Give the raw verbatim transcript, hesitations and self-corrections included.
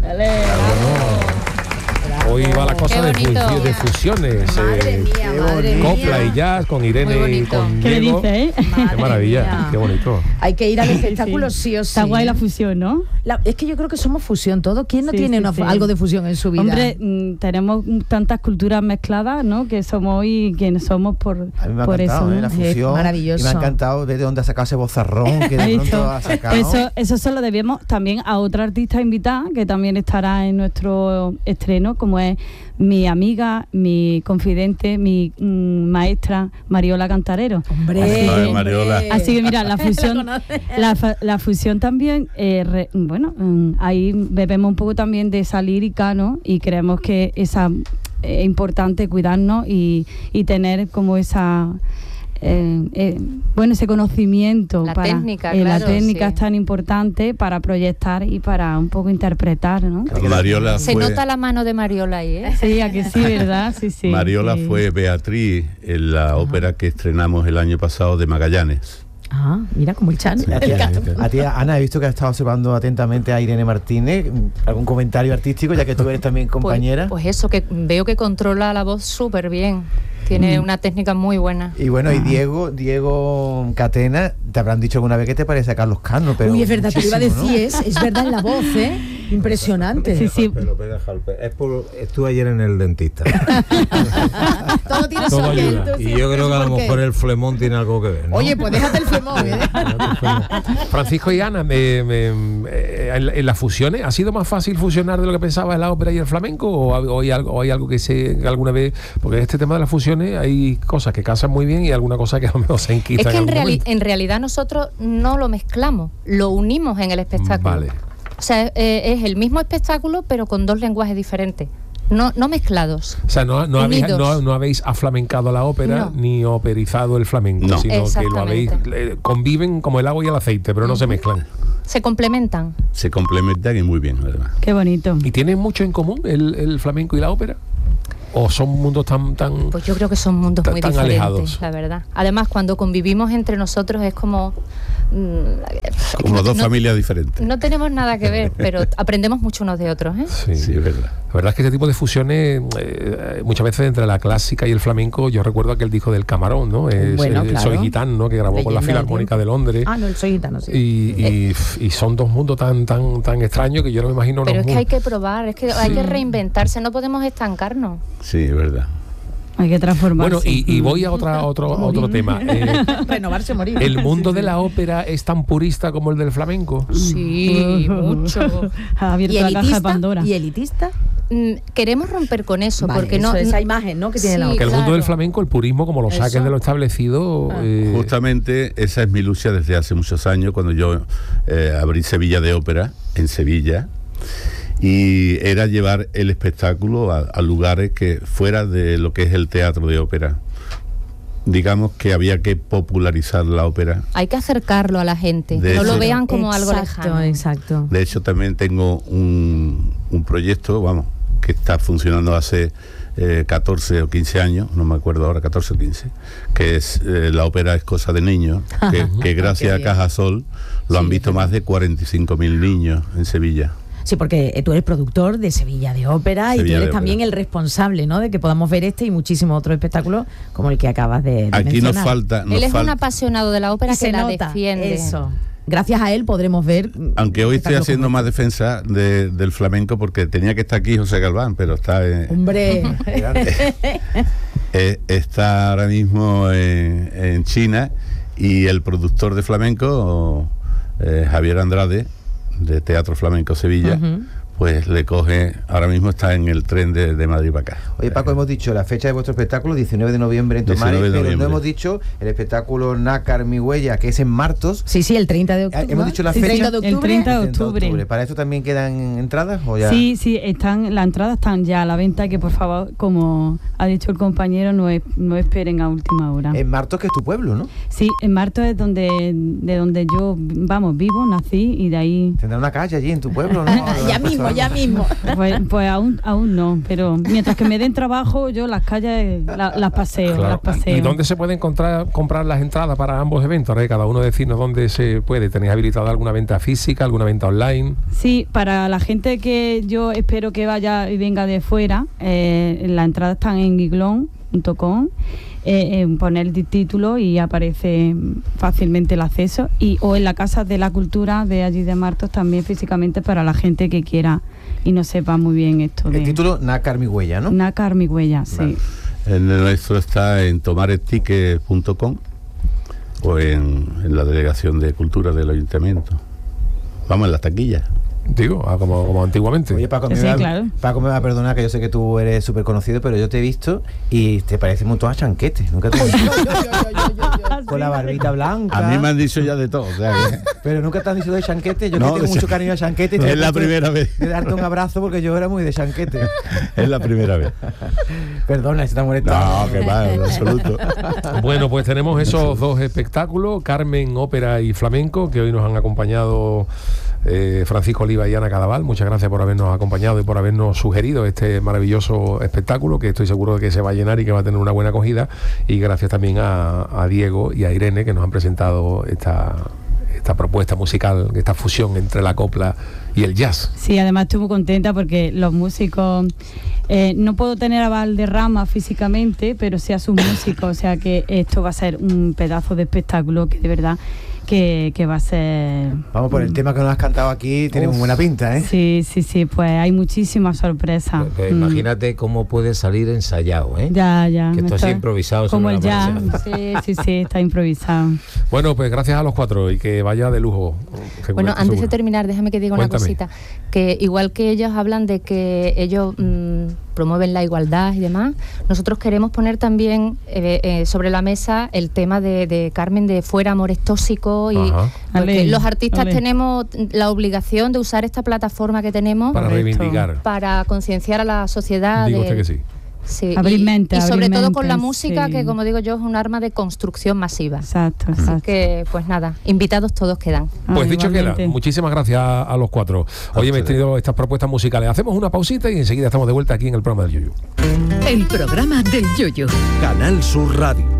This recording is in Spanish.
Hoy va la cosa de, fu- de fusiones. Madre eh, mía, madre copla mía. y jazz con Irene y con ¿Qué le Diego. dice, eh? Qué maravilla, mía. qué bonito. Hay que ir al espectáculo sí, sí o sí. Está guay la fusión, ¿no? La, es que yo creo que somos fusión todo. ¿Quién no Sí, tiene sí, una, sí. algo de fusión en su vida? Hombre, mm, tenemos tantas culturas mezcladas, ¿no? Que somos hoy quienes somos por, A mí me ha por encantado, eso. ¿eh? La ¿no? fusión. maravilloso. Y me ha encantado ver de dónde ha sacado ese bozarrón que de pronto Eso, ha sacado. eso, eso se lo debemos también a otra artista invitada que también estará en nuestro estreno, como es mi amiga, mi confidente, mi mm, maestra Mariola Cantarero. Hombre, Ay, Mariola. Así que mira, la fusión, la, fa- la fusión también, eh, re- bueno, mm, ahí bebemos un poco también de esa lírica, ¿no? Y creemos que esa es importante cuidarnos y, y tener como esa eh, eh, bueno, ese conocimiento La para técnica, eh, claro, la técnica sí. es tan importante para proyectar y para un poco interpretar, ¿no? Mariola Se fue, nota la mano de Mariola ahí, ¿eh? Sí, a que sí, ¿verdad? Sí, sí. Mariola sí. fue Beatriz en la ópera que estrenamos el año pasado de Magallanes. Ah, mira como el Chan. A ti, a ti, Ana, he visto que has estado observando atentamente a Irene Martínez. ¿Algún comentario artístico, ya que tú eres también compañera? Pues, pues eso, que veo que controla la voz súper bien. Tiene Mm. una técnica muy buena. Y bueno, y Diego, Diego Catena, te habrán dicho alguna vez que te parece a Carlos Cano, pero Uy, es verdad, te lo iba a muchísimo, decir, ¿no? es, es verdad en la voz, ¿eh? Impresionante. Sí, sí. Pero, pero, Jalpe, es por, estuve ayer en el dentista. Todo tiene Todo su aquel, ayuda. tú sí, Y yo creo que a lo ¿por qué? mejor el flemón tiene algo que ver, ¿no? Oye, pues déjate el flemón, ¿eh? Francisco y Ana, me- me- eh, en, en las fusiones, ¿ha sido más fácil fusionar de lo que pensaba en la ópera y el flamenco? ¿O, ha- o hay, algo, o hay algo que se que alguna vez.? Porque en este tema de las fusiones hay cosas que casan muy bien y alguna cosa que a lo mejor se enquistan. Es que en, algún reali- momento. en realidad nosotros no lo mezclamos, lo unimos en el espectáculo. Vale. O sea, eh, es el mismo espectáculo, pero con dos lenguajes diferentes. No, no mezclados. O sea, no, no, habéis, Unidos. no, no habéis aflamencado la ópera No. ni operizado el flamenco, No. sino que lo habéis. Exactamente. eh, conviven como el agua y el aceite, pero no se mezclan. Se complementan. Se complementan y muy bien, además. Qué bonito. ¿Y tienen mucho en común el, el flamenco y la ópera? ¿O son mundos tan. tan Pues yo creo que son mundos Tan- muy tan diferentes, alejados. la verdad. Además, cuando convivimos entre nosotros es como... mm, Como no- dos no- familias diferentes. No tenemos nada que ver, pero aprendemos mucho unos de otros, ¿eh? Sí. Sí, es verdad. La verdad es que este tipo de fusiones, eh, muchas veces entre la clásica y el flamenco, yo recuerdo aquel disco del Camarón, ¿no? Es, Bueno, eh, claro. Soy Gitano, ¿no? Que grabó con la Leyenda del Filarmónica tiempo. de Londres. Ah, no, el soy gitano, sí. Y, y, y son dos mundos tan tan tan extraños que yo no me imagino Pero unos es que hay mundos. que probar, es que hay que reinventarse, no podemos estancarnos. Sí, es verdad. Hay que transformarse. Bueno, y, y voy a otra, otro, a otro tema. Eh, Renovarse o morir. ¿El mundo de la ópera es tan purista como el del flamenco? Sí, mucho. Ha abierto ¿Y la caja de elitista? Pandora. ¿Y elitista? Mm, Queremos romper con eso, Vale, porque eso, no... esa imagen, ¿no? Que tiene la Sí, Que el ópera. mundo del claro. flamenco, el purismo, como lo saques Eso. de lo establecido. Ah. eh, Justamente esa es mi lucha desde hace muchos años, cuando yo eh, abrí Sevilla de Ópera, en Sevilla, y era llevar el espectáculo a, a lugares que fuera de lo que es el teatro de ópera. Digamos que había que popularizar la ópera. Hay que acercarlo a la gente, De que no lo hecho- vean como algo Exacto, lejano. exacto. De hecho, también tengo un, un proyecto, vamos, que está funcionando hace eh, catorce o quince años, no me acuerdo ahora, catorce o quince, que es eh, la ópera Es cosa de niños, que, que gracias Qué a bien. Cajasol lo Sí, han visto es más de cuarenta y cinco mil niños en Sevilla. Sí, porque eh, tú eres productor de Sevilla de Ópera y tú Sevilla eres de también Ópera. el responsable, ¿no? De que podamos ver este y muchísimos otros espectáculos como el que acabas de, de Aquí nos mencionar. falta, nos Él es un falta, apasionado de la ópera Y que se la nota defiende. eso. Gracias a él podremos ver. aunque hoy estoy espectáculos haciendo como más defensa de- del flamenco porque tenía que estar aquí José Galván, pero está en, este. Hombre, eh, está ahora mismo en, en China, y el productor de flamenco, eh, Javier Andrade, de Teatro Flamenco Sevilla, Ujú. pues le coge, ahora mismo está en el tren de, de Madrid para acá. Oye, Paco, hemos dicho la fecha de vuestro espectáculo, diecinueve de noviembre en Tomares, diecinueve de pero no noviembre. hemos dicho el espectáculo Nácar Mi Huella, que es en Martos. sí, sí, el treinta de octubre. Eh, hemos dicho la Sí, fecha. treinta de octubre. El treinta de treinta octubre. ¿Para esto también quedan entradas o ya? Sí, sí, están, las entradas están ya a la venta, que por favor, como ha dicho el compañero, no, es- no esperen a última hora. En Martos, que es tu pueblo, ¿no? Sí, en Martos es donde, de donde yo, vamos, vivo, nací y de ahí... Tendrá una calle allí en tu pueblo, ¿no? Ya mismo, mismo, ya mismo. Pues, pues aún, aún no, pero mientras que me den trabajo, yo las calles la- las paseo, Claro. las paseo. ¿Y dónde se puede encontrar comprar las entradas para ambos eventos? Ahora que cada uno decirnos dónde se puede. ¿Tenéis habilitada alguna venta física, alguna venta online? Sí, para la gente que yo espero que vaya y venga de fuera, eh, las entradas están en giglón punto com. Eh, eh, poner el título y aparece fácilmente el acceso, y o en la Casa de la Cultura de allí de Martos también físicamente para la gente que quiera y no sepa muy bien esto de El título Nácar mi huella, ¿no? Nácar mi huella, sí. Vale. El nuestro está en tomareticket punto com o en, en la Delegación de Cultura del Ayuntamiento. Vamos, en las taquillas. Digo, ah, como, como antiguamente. Oye, Paco, me Sí, va, claro. Paco me va a perdonar, que yo sé que tú eres súper conocido, pero yo te he visto y te parece un montón a Chanquete. Nunca te he visto con la barbita blanca. A mí me han dicho ya de todo. O sea que- Pero nunca te han dicho de Chanquete. Yo No, que tengo de mucho Chan- cariño a Chanquete. y te Es he la puesto primera vez. De darte un abrazo porque yo era muy de Chanquete. es la primera vez. Perdona, si te ha molestado. No, que va, en absoluto. Bueno, pues tenemos esos dos espectáculos, Carmen, ópera y flamenco, que hoy nos han acompañado eh, Francisco Oliva y Ana Cadaval. Muchas gracias por habernos acompañado y por habernos sugerido este maravilloso espectáculo, que estoy seguro de que se va a llenar y que va a tener una buena acogida. Y gracias también a, a Diego y a Irene, que nos han presentado esta, esta propuesta musical, esta fusión entre la copla y el jazz. Sí, además estoy muy contenta porque los músicos, eh, no puedo tener a Valderrama físicamente, pero sí a sus músicos, o sea que esto va a ser un pedazo de espectáculo que de verdad que, que va a ser... Vamos, por el tema que nos has cantado aquí, tiene muy buena pinta, ¿eh? Sí, sí, sí, pues hay muchísimas sorpresas. Que Mm. Imagínate cómo puede salir ensayado, ¿eh? Ya, ya. Que esto está- es improvisado Como sobre el la jazz, marcha. sí, sí, sí, está improvisado. Bueno, pues gracias a los cuatro y que vaya de lujo. seguro, Bueno, antes seguro. de terminar, déjame que diga Cuéntame. una cosita. Que igual que ellos hablan de que ellos mm, promueven la igualdad y demás, nosotros queremos poner también eh, eh, sobre la mesa el tema de, de Carmen de fuera amores tóxicos y Ajá. porque Ale, los artistas ale. tenemos la obligación de usar esta plataforma que tenemos Para Correcto. reivindicar. para concienciar a la sociedad. Digo de- usted que sí. Sí, Abrir y, mente, y sobre abrir todo con la mentes, música, sí. que como digo yo es un arma de construcción masiva. Exacto, Así exacto. que, pues nada, invitados todos quedan. Pues Ah, dicho queda, igualmente. muchísimas gracias a, a los cuatro. Hoy hemos tenido estas propuestas musicales. Hacemos una pausita y enseguida estamos de vuelta aquí en el programa del Yuyu. El programa del Yoyo. Canal Sur Radio.